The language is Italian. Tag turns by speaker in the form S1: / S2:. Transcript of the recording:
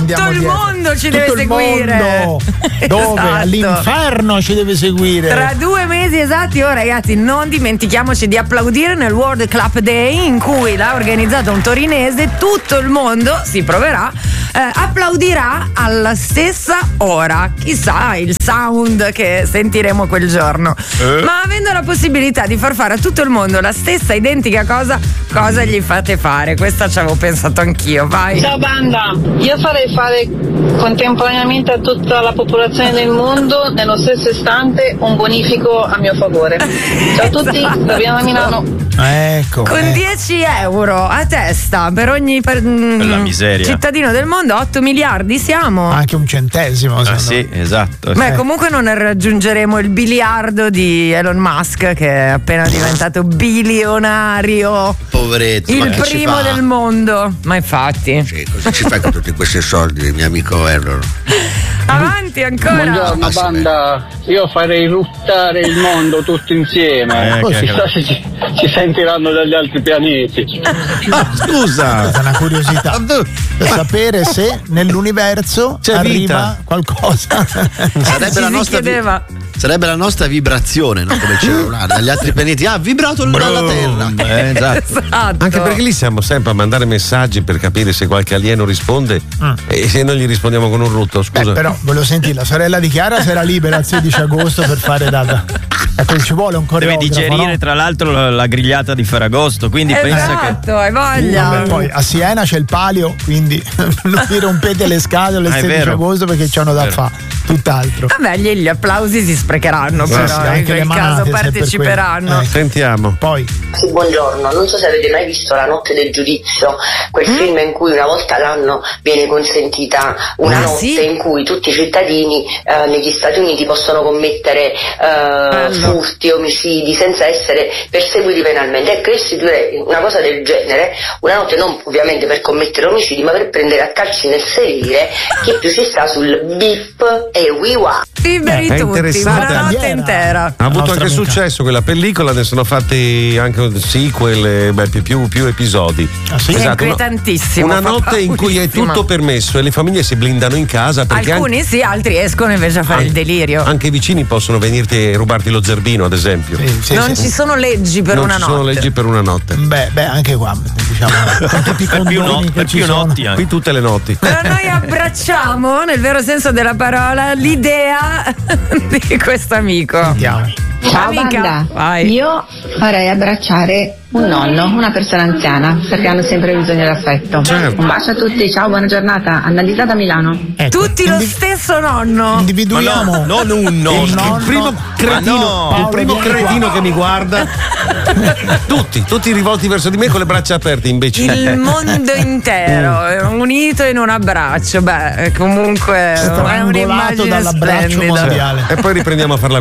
S1: andiamo
S2: il
S1: dietro.
S2: mondo ci
S1: Tutto
S2: deve
S1: il
S2: seguire.
S1: mondo. Dove?
S2: Esatto.
S1: All'inferno ci deve seguire.
S2: Tra 2 mesi esatti, ragazzi, non dimentichiamoci di applaudire nel World Club Day, in cui l'ha organizzato un torinese. Tutto il mondo si proverà, applaudirà alla stessa ora. Chissà il sound che sentiremo quel giorno. Ma avendo la possibilità di far fare a tutto il mondo la stessa identica cosa gli fate fare? Questa ci avevo pensato anch'io. Vai.
S3: Ciao banda, io farei fare contemporaneamente a tutta la popolazione del mondo nello stesso istante un bonifico a mio favore. Ciao a tutti, da Piano Milano.
S1: Ecco.
S2: Con 10 euro a testa per ogni
S4: la miseria.
S2: cittadino del mondo, 8 miliardi siamo.
S1: Anche un centesimo.
S4: Sì, esatto.
S2: Beh, comunque non raggiungeremo il biliardo di Elon Musk, che è appena diventato bilionario.
S5: Poveretto.
S2: Il primo del mondo. Ma infatti.
S5: Sì, cosa ci fai con tutti questi soldi, mio amico Error?
S2: Avanti ancora.
S6: Buongiorno banda, io farei ruttare il mondo tutto insieme, chissà se ci sentiranno dagli altri pianeti.
S4: Scusa,
S1: questa è una curiosità per sapere se nell'universo
S4: c'è
S1: arriva
S4: vita.
S1: qualcosa.
S5: Sarebbe la nostra vibrazione, no? Come il cellulare, dagli altri pianeti. Ha vibrato dalla Terra.
S4: Esatto.
S2: Esatto.
S4: Anche perché lì siamo sempre a mandare messaggi per capire se qualche alieno risponde e se noi gli rispondiamo con un rutto, scusa.
S1: Però volevo sentire, la sorella di Chiara sarà libera il 16 agosto per fare data. Ecco, ci vuole un
S7: Deve
S1: coreografo,
S7: digerire
S1: no?
S7: tra l'altro la grigliata di Ferragosto, quindi pensa che
S2: Esatto, hai voglia.
S1: Vabbè, poi a Siena c'è il palio, quindi non vi rompete le scatole il
S7: è
S1: 16
S7: vero.
S1: agosto perché c'hanno da fare tutt'altro.
S2: Vabbè, gli applausi si sprecheranno, però
S1: sì,
S2: in
S1: anche
S2: quel
S1: le manate,
S2: caso
S1: se per
S2: parteciperanno.
S1: quello.
S4: Sentiamo.
S1: Poi
S8: Sì, buongiorno, non so se avete mai visto La notte del giudizio, quel film in cui una volta all'anno viene consentita una notte
S2: sì?
S8: in cui tutti i cittadini negli Stati Uniti possono commettere furti, omicidi senza essere perseguiti penalmente. Ecco, io istituirei una cosa del genere, una notte non ovviamente per commettere omicidi, ma per prendere a calci nel sedile chi più si sta sul bip e wiwa.
S2: Liberi
S4: È
S2: tutti,
S4: interessante.
S2: una notte intera.
S4: Ha avuto
S1: nostra
S4: anche
S1: amica.
S4: successo quella pellicola, ne sono fatti anche sequel, più episodi.
S1: Ah, sì?
S2: È
S4: Esatto,
S2: inquietantissimo.
S4: una
S2: fa
S4: notte in cui è
S2: paurissima.
S4: tutto permesso e le famiglie si blindano in casa perché
S2: Alcuni sì, altri escono invece a fare il delirio.
S4: anche i vicini possono venirti e rubarti lo zerbino, ad esempio.
S1: sì,
S2: Non ci sono leggi per
S4: non
S2: una
S4: ci
S2: notte.
S4: sono leggi per una notte.
S1: beh, anche qua diciamo con tutti i condoni che ci sono.
S4: Qui tutte le notti.
S2: Però noi abbracciamo, nel vero senso della parola, l'idea di questo amico.
S1: Andiamo.
S9: Ciao
S2: Amica,
S9: banda,
S2: vai.
S9: io farei abbracciare un nonno, una persona anziana, perché hanno sempre bisogno d'affetto.
S4: Certo.
S9: Un bacio a tutti, ciao, buona giornata. Annalisa da Milano.
S1: Ecco,
S2: Tutti lo stesso nonno.
S1: individuiamo
S4: non un nonno.
S1: il nonno.
S4: Il primo cretino,
S1: Paolo,
S4: il primo
S1: vieni
S4: cretino
S1: qua.
S4: che mi guarda. tutti rivolti verso di me con le braccia aperte, imbecille.
S2: Il mondo intero unito in un abbraccio. Beh, comunque è
S1: Strangolato
S2: un'immagine
S1: dall'abbraccio
S2: splendida.
S1: mondiale.
S4: E poi riprendiamo a fare la